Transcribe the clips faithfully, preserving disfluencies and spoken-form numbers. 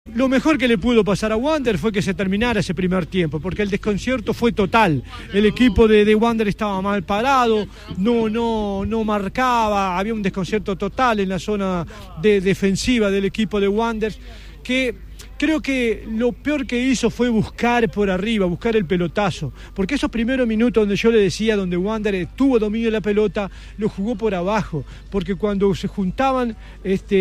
Lo mejor que le pudo pasar a Wander fue que se terminara ese primer tiempo, porque el desconcierto fue total. El equipo de, de Wander estaba mal parado, no, no, no marcaba, había un desconcierto total en la zona de, defensiva del equipo de Wander, que creo que lo peor que hizo fue buscar por arriba, buscar el pelotazo, porque esos primeros minutos donde yo le decía, donde Wander tuvo dominio de la pelota, lo jugó por abajo, porque cuando se juntaban este,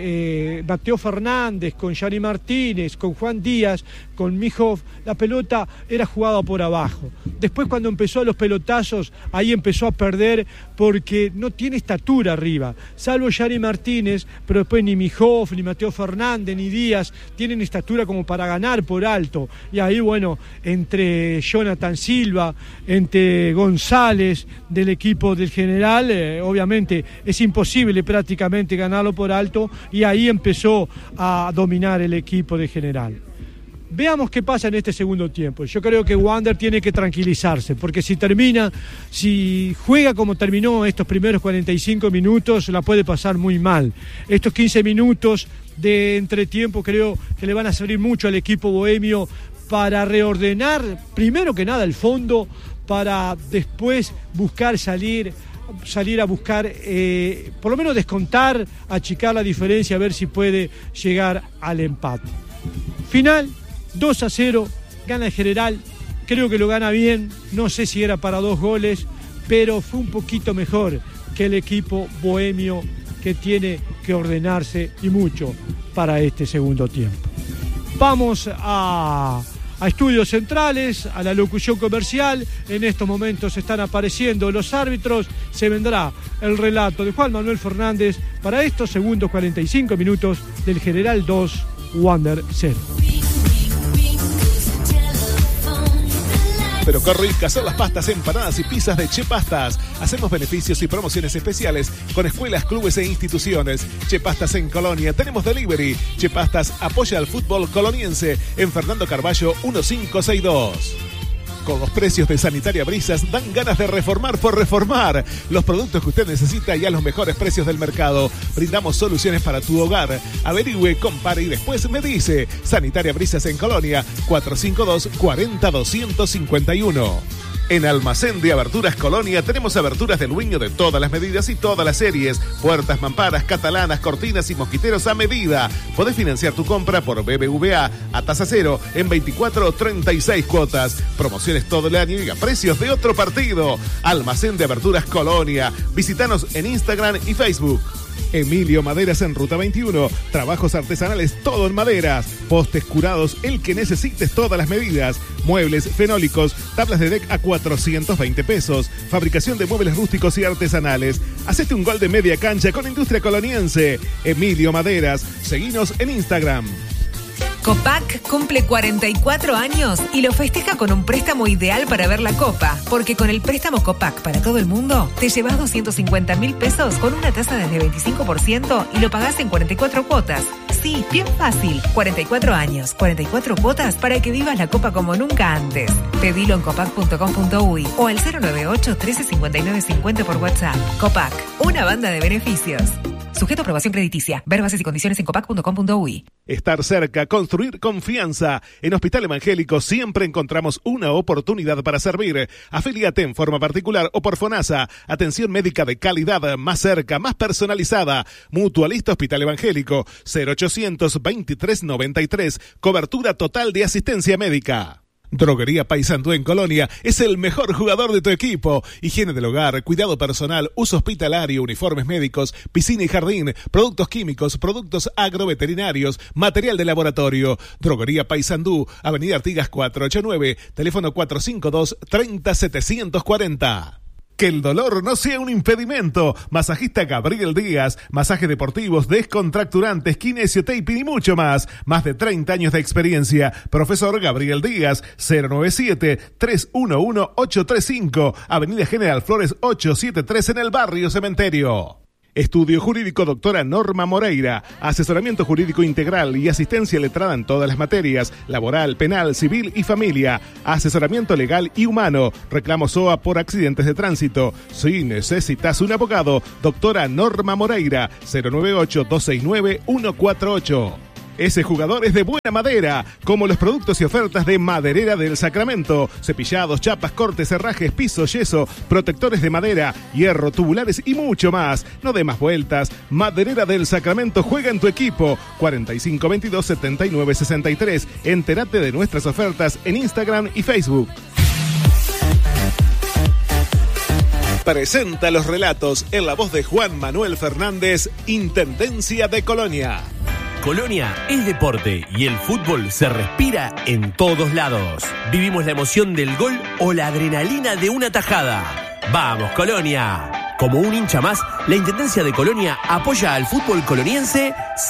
eh, Mateo Fernández con Gianni Martínez, con Juan Díaz, con Mijov, la pelota era jugada por abajo. Después cuando empezó los pelotazos, ahí empezó a perder porque no tiene estatura arriba, salvo Gianni Martínez, pero después ni Mijov, ni Mateo Fernández, ni Díaz tienen estatura como para ganar por alto, y ahí bueno, entre Jonathan Silva, entre González del equipo del General, eh, obviamente es imposible prácticamente ganarlo por alto, y ahí empezó a dominar el equipo de General. Veamos qué pasa en este segundo tiempo. Yo creo que Wander tiene que tranquilizarse, porque si termina, si juega como terminó estos primeros cuarenta y cinco minutos, la puede pasar muy mal. Estos quince minutos de entretiempo creo que le van a servir mucho al equipo bohemio para reordenar, primero que nada, el fondo, para después buscar salir, salir a buscar, eh, por lo menos descontar, achicar la diferencia, a ver si puede llegar al empate. Final, dos a cero, gana el General, creo que lo gana bien, no sé si era para dos goles, pero fue un poquito mejor que el equipo bohemio, que tiene que ordenarse y mucho para este segundo tiempo. Vamos a, a estudios centrales, a la locución comercial. En estos momentos están apareciendo los árbitros, se vendrá el relato de Juan Manuel Fernández para estos segundos cuarenta y cinco minutos del General dos, Wander cero. Pero qué ricas son las pastas, empanadas y pizzas de Che Pastas. Hacemos beneficios y promociones especiales con escuelas, clubes e instituciones. Che Pastas en Colonia, tenemos delivery. Che Pastas apoya al fútbol coloniense en Fernando Carballo quince sesenta y dos. Con los precios de Sanitaria Brisas dan ganas de reformar por reformar. Los productos que usted necesita y a los mejores precios del mercado. Brindamos soluciones para tu hogar. Averigüe, compare y después me dice. Sanitaria Brisas en Colonia, cuatrocientos cincuenta y dos, cuarenta, doscientos cincuenta y uno. En Almacén de Aberturas Colonia tenemos aberturas de Luño de todas las medidas y todas las series. Puertas, mamparas, catalanas, cortinas y mosquiteros a medida. Podés financiar tu compra por B B V A a tasa cero en veinticuatro o treinta y seis cuotas. Promociones todo el año y a precios de otro partido. Almacén de Aberturas Colonia. Visítanos en Instagram y Facebook. Emilio Maderas en Ruta veintiuno. Trabajos artesanales todo en maderas. Postes curados, el que necesites, todas las medidas. Muebles fenólicos, tablas de deck a cuatrocientos veinte pesos. Fabricación de muebles rústicos y artesanales. Hacete un gol de media cancha con Industria Coloniense. Emilio Maderas. Seguinos en Instagram. Copac cumple cuarenta y cuatro años y lo festeja con un préstamo ideal para ver la Copa, porque con el préstamo Copac para todo el mundo te llevas doscientos cincuenta mil pesos con una tasa desde veinticinco por ciento y lo pagás en cuarenta y cuatro cuotas. Sí, bien fácil. cuarenta y cuatro años, cuarenta y cuatro cuotas para que vivas la Copa como nunca antes. Pedilo en copac punto com punto uy o al cero nueve ocho, trece, cincuenta y nueve, cincuenta por WhatsApp. Copac, una banda de beneficios. Sujeto a aprobación crediticia. Ver bases y condiciones en copac punto com punto uy. Estar cerca, construir confianza. En Hospital Evangélico siempre encontramos una oportunidad para servir. Afíliate en forma particular o por FONASA. Atención médica de calidad, más cerca, más personalizada. Mutualista Hospital Evangélico. cero ochocientos, veintitrés noventa y tres. Cobertura total de asistencia médica. Droguería Paysandú en Colonia es el mejor jugador de tu equipo. Higiene del hogar, cuidado personal, uso hospitalario, uniformes médicos, piscina y jardín, productos químicos, productos agroveterinarios, material de laboratorio. Droguería Paysandú, Avenida Artigas cuatrocientos ochenta y nueve, teléfono cuatrocientos cincuenta y dos, treinta, setecientos cuarenta. Que el dolor no sea un impedimento. Masajista Gabriel Díaz. Masajes deportivos, descontracturantes, kinesiotaping y mucho más. Más de treinta años de experiencia. Profesor Gabriel Díaz. cero noventa y siete, tres uno uno, ocho tres cinco. Avenida General Flores ochocientos setenta y tres en el barrio Cementerio. Estudio Jurídico Doctora Norma Moreira. Asesoramiento jurídico integral y asistencia letrada en todas las materias. Laboral, penal, civil y familia. Asesoramiento legal y humano. Reclamo S O A por accidentes de tránsito. Si necesitas un abogado, Doctora Norma Moreira. cero nueve ocho, dos seis nueve, uno cuatro ocho. Ese jugador es de buena madera, como los productos y ofertas de Maderera del Sacramento. Cepillados, chapas, cortes, herrajes, piso, yeso, protectores de madera, hierro, tubulares y mucho más. No dé más vueltas. Maderera del Sacramento juega en tu equipo. cuarenta y cinco veintidós setenta y nueve sesenta y tres. Entérate de nuestras ofertas en Instagram y Facebook. Presenta los relatos en la voz de Juan Manuel Fernández, Intendencia de Colonia. Colonia es deporte y el fútbol se respira en todos lados. Vivimos la emoción del gol o la adrenalina de una tajada. ¡Vamos, Colonia! Como un hincha más, la Intendencia de Colonia apoya al fútbol coloniense